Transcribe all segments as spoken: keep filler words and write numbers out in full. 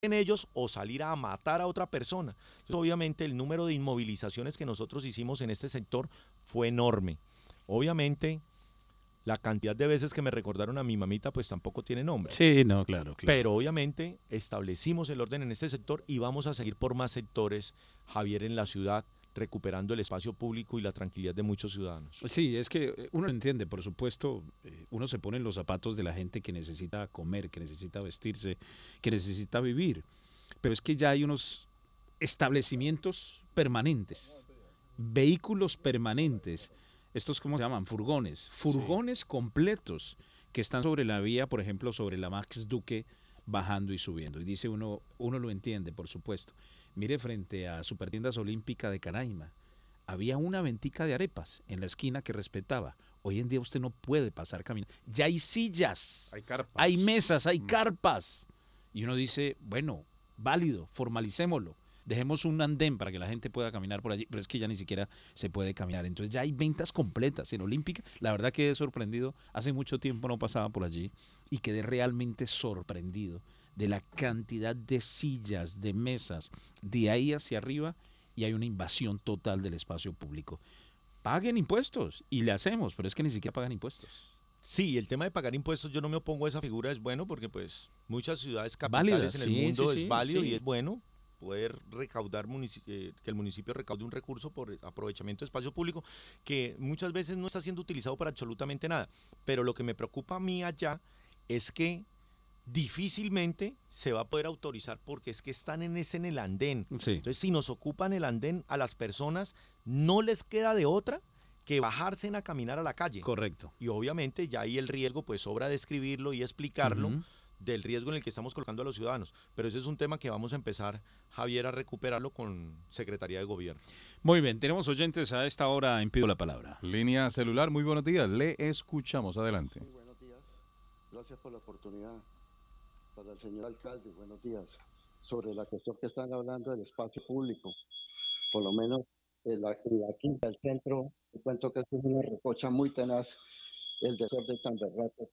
en ellos o salir a matar a otra persona. Entonces, obviamente el número de inmovilizaciones que nosotros hicimos en este sector fue enorme. Obviamente la cantidad de veces que me recordaron a mi mamita pues tampoco tiene nombre. Sí, no, claro, claro. Pero obviamente establecimos el orden en este sector y vamos a seguir por más sectores, Javier, en la ciudad, recuperando el espacio público y la tranquilidad de muchos ciudadanos. Sí, es que eh, uno entiende, por supuesto, eh, uno se pone en los zapatos de la gente que necesita comer, que necesita vestirse, que necesita vivir, pero es que ya hay unos establecimientos permanentes, vehículos permanentes, estos cómo se llaman, furgones, furgones sí. completos que están sobre la vía, por ejemplo, sobre la Max Duque, bajando y subiendo. Y dice uno, uno lo entiende, por supuesto. Mire, frente a Supertiendas Olímpica de Canaima, había una ventica de arepas en la esquina que respetaba. Hoy en día usted no puede pasar caminando. Ya hay sillas, hay carpas, hay mesas, hay carpas. Y uno dice, bueno, válido, formalicémoslo. Dejemos un andén para que la gente pueda caminar por allí, pero es que ya ni siquiera se puede caminar. Entonces ya hay ventas completas en Olímpica. La verdad quedé sorprendido. Hace mucho tiempo no pasaba por allí y quedé realmente sorprendido de la cantidad de sillas, de mesas, de ahí hacia arriba, y hay una invasión total del espacio público. Paguen impuestos y le hacemos, pero es que ni siquiera pagan impuestos. Sí, el tema de pagar impuestos, yo no me opongo a esa figura, es bueno porque pues muchas ciudades capitales Válidas, en el sí, mundo sí, es sí, válido sí. y es bueno poder recaudar, eh, que el municipio recaude un recurso por aprovechamiento de espacio público que muchas veces no está siendo utilizado para absolutamente nada. Pero lo que me preocupa a mí allá es que difícilmente se va a poder autorizar porque es que están en ese en el andén. Sí. Entonces, si nos ocupan el andén a las personas, no les queda de otra que bajarse a caminar a la calle. Correcto. Y obviamente ya ahí el riesgo, pues sobra describirlo y explicarlo, uh-huh. del riesgo en el que estamos colocando a los ciudadanos. Pero ese es un tema que vamos a empezar, Javier, a recuperarlo con Secretaría de Gobierno. Muy bien, tenemos oyentes a esta hora en Pido la Palabra. Línea celular, muy buenos días, le escuchamos, adelante. Muy buenos días, gracias por la oportunidad. Para el señor alcalde, buenos días. Sobre la cuestión que están hablando del espacio público, por lo menos en la, en la quinta del centro, te cuento que es una recocha muy tenaz, el desorden tan berraco,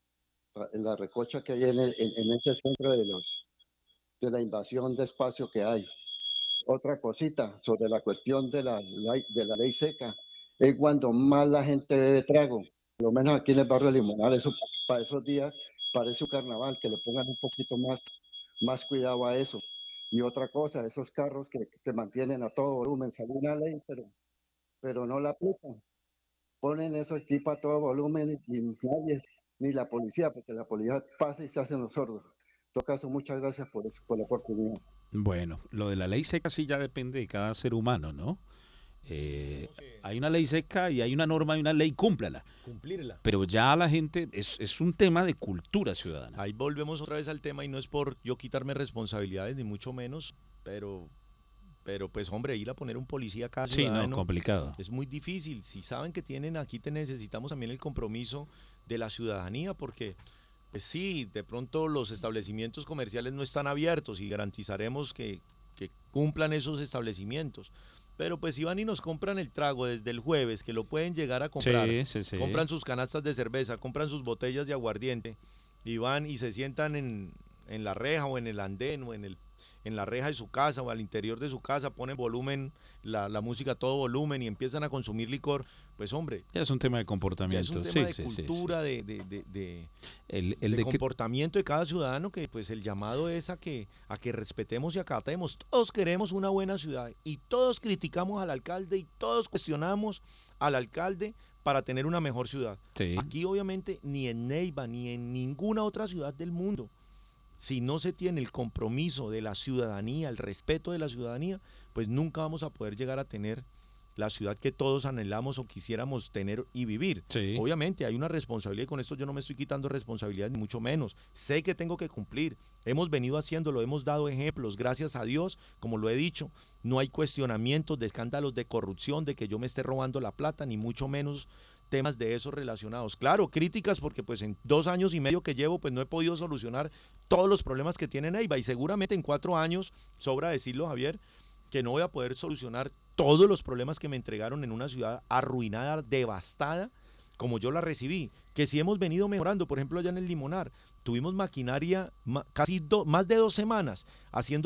la recocha que hay en, el, en, en ese centro de, los, de la invasión de espacio que hay. Otra cosita sobre la cuestión de la, de la ley seca, es cuando más la gente bebe trago, por lo menos aquí en el barrio Limonar, eso para esos días parece un carnaval, que le pongan un poquito más, más cuidado a eso. Y otra cosa, esos carros que, que mantienen a todo volumen, sale una ley, pero, pero no la aplican. Ponen eso aquí para todo volumen y nadie, ni la policía, porque la policía pasa y se hacen los sordos. En todo caso, muchas gracias por eso, por la oportunidad. Bueno, lo de la ley seca sí ya depende de cada ser humano, ¿no? Eh, hay una ley seca y hay una norma y una ley, cúmplala. Cumplirla. Pero ya la gente, es, es un tema de cultura ciudadana. Ahí volvemos otra vez al tema y no es por yo quitarme responsabilidades, ni mucho menos, pero, pero pues hombre, ir a poner un policía acá sí, no, complicado. Es muy difícil. Si saben que tienen, aquí te necesitamos también el compromiso de la ciudadanía, porque pues sí, de pronto los establecimientos comerciales no están abiertos y garantizaremos que, que cumplan esos establecimientos. Pero pues si van y nos compran el trago desde el jueves, que lo pueden llegar a comprar, sí, sí, sí. compran sus canastas de cerveza, compran sus botellas de aguardiente y van y se sientan en, en la reja o en el andén o en, el, en la reja de su casa o al interior de su casa, ponen volumen, la, la música a todo volumen y empiezan a consumir licor, pues hombre. Ya es un tema de comportamiento. Ya es un tema sí, de sí, cultura, sí, sí. de, de, de, de, el, el de, de comportamiento que... de cada ciudadano, que pues el llamado es a que, a que respetemos y acatemos. Todos queremos una buena ciudad y todos criticamos al alcalde y todos cuestionamos al alcalde para tener una mejor ciudad. Sí. Aquí obviamente ni en Neiva ni en ninguna otra ciudad del mundo, si no se tiene el compromiso de la ciudadanía, el respeto de la ciudadanía, pues nunca vamos a poder llegar a tener la ciudad que todos anhelamos o quisiéramos tener y vivir. Sí. Obviamente hay una responsabilidad y con esto yo no me estoy quitando responsabilidad ni mucho menos. Sé que tengo que cumplir. Hemos venido haciéndolo, hemos dado ejemplos, gracias a Dios, como lo he dicho, no hay cuestionamientos de escándalos de corrupción, de que yo me esté robando la plata, ni mucho menos temas de esos relacionados. Claro, críticas porque pues en dos años y medio que llevo pues no he podido solucionar todos los problemas que tiene Neiva y seguramente en cuatro años, sobra decirlo, Javier, que no voy a poder solucionar todos los problemas que me entregaron en una ciudad arruinada, devastada, como yo la recibí, que sí hemos venido mejorando, por ejemplo allá en el Limonar, tuvimos maquinaria ma- casi do- más de dos semanas haciendo